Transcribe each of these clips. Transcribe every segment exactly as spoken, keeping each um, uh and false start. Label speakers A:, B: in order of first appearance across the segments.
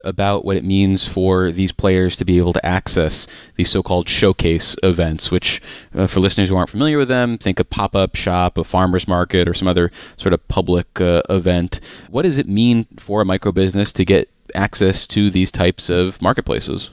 A: about what it means for these players to be able to access these so-called showcase events, which uh, for listeners who aren't familiar with them, think a pop-up shop, a farmer's market, or some other sort of public uh, event. What does it mean for a micro business to get access to these types of marketplaces?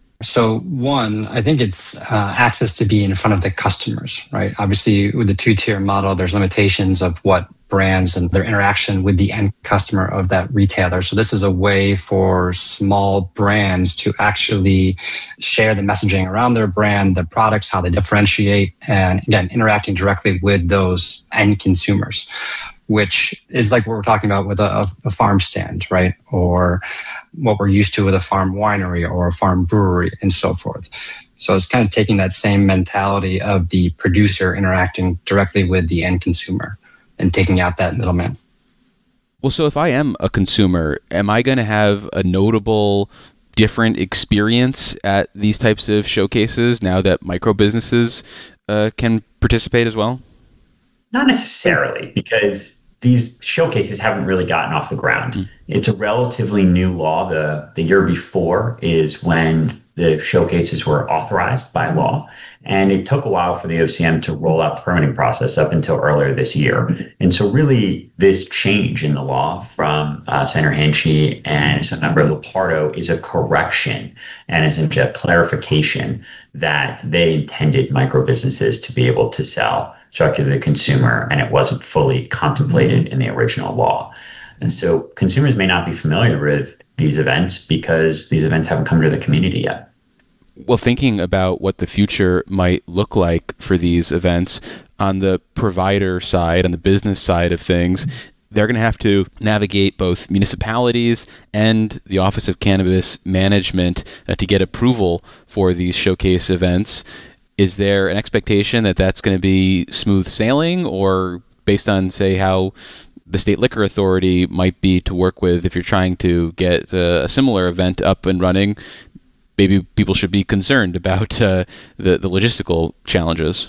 B: So one, I think it's uh, access to be in front of the customers, right? Obviously, with the two-tier model, there's limitations of what brands and their interaction with the end customer of that retailer. So this is a way for small brands to actually share the messaging around their brand, their products, how they differentiate, and again, interacting directly with those end consumers, which is like what we're talking about with a, a farm stand, right? Or what we're used to with a farm winery or a farm brewery and so forth. So it's kind of taking that same mentality of the producer interacting directly with the end consumer and taking out that middleman.
A: Well, so if I am a consumer, am I going to have a notable different experience at these types of showcases now that micro businesses uh, can participate as well?
C: Not necessarily, because these showcases haven't really gotten off the ground. Mm. It's a relatively new law. The, the year before is when the showcases were authorized by law. And it took a while for the O C M to roll out the permitting process up until earlier this year. And so really this change in the law from uh, Senator Hanchey and Senator Lupardo is a correction and is a clarification that they intended micro businesses to be able to sell directly to the consumer, and it wasn't fully contemplated in the original law. And so consumers may not be familiar with these events because these events haven't come to the community yet.
A: Well, thinking about what the future might look like for these events on the provider side, on the business side of things, they're going to have to navigate both municipalities and the Office of Cannabis Management uh, to get approval for these showcase events. Is there an expectation that that's going to be smooth sailing, or based on, say, how the state liquor authority might be to work with if you're trying to get a, a similar event up and running, maybe people should be concerned about uh, the, the logistical challenges?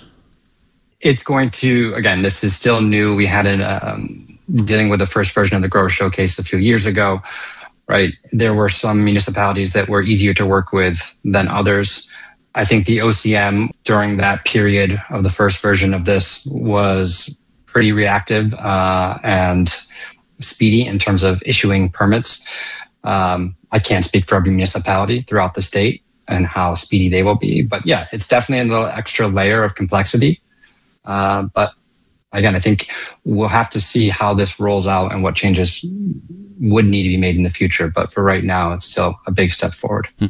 B: It's going to, again, this is still new. We had an, um, dealing with the first version of the Grower Showcase a few years ago, right? There were some municipalities that were easier to work with than others. I think the O C M during that period of the first version of this was pretty reactive uh, and speedy in terms of issuing permits. Um, I can't speak for every municipality throughout the state and how speedy they will be. But yeah, it's definitely a little extra layer of complexity. Uh, but again, I think we'll have to see how this rolls out and what changes would need to be made in the future. But for right now, it's still a big step forward. Hmm.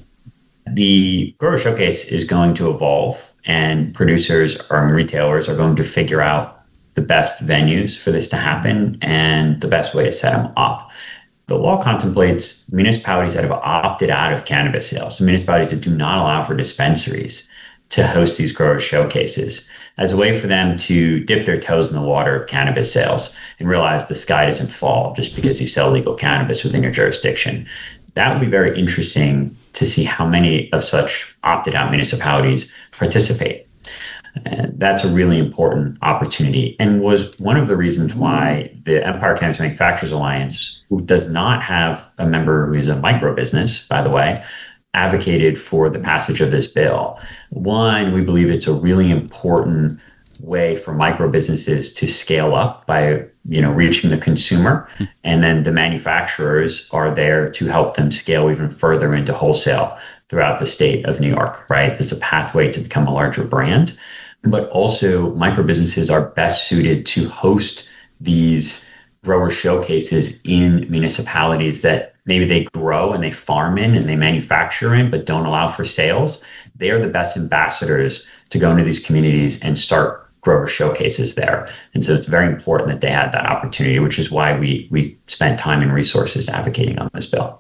C: The Grower Showcase is going to evolve, and producers or retailers are going to figure out the best venues for this to happen and the best way to set them up. The law contemplates municipalities that have opted out of cannabis sales, so municipalities that do not allow for dispensaries to host these grower showcases, as a way for them to dip their toes in the water of cannabis sales and realize the sky doesn't fall just because you sell legal cannabis within your jurisdiction. That would be very interesting to see how many of such opted out municipalities participate. And that's a really important opportunity, and was one of the reasons why the Empire Cannabis Manufacturers Alliance, who does not have a member who is a micro business, by the way, advocated for the passage of this bill. One, we believe it's a really important way for micro businesses to scale up by, you know, reaching the consumer. And then the manufacturers are there to help them scale even further into wholesale throughout the state of New York, right? It's a pathway to become a larger brand. But also micro businesses are best suited to host these grower showcases in municipalities that maybe they grow and they farm in and they manufacture in, but don't allow for sales. They are the best ambassadors to go into these communities and start grower showcases there. And so it's very important that they had that opportunity, which is why we we spent time and resources advocating on this bill.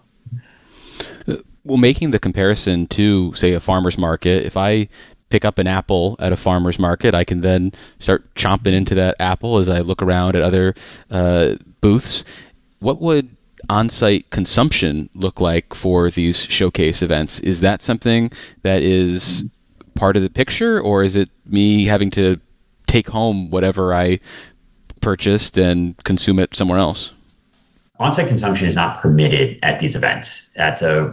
A: Well, making the comparison to, say, a farmer's market, if I pick up an apple at a farmer's market, I can then start chomping into that apple as I look around at other uh, booths. What would on-site consumption look like for these showcase events? Is that something that is part of the picture, or is it me having to take home whatever I purchased and consume it somewhere else?
C: On-site consumption is not permitted at these events. That's a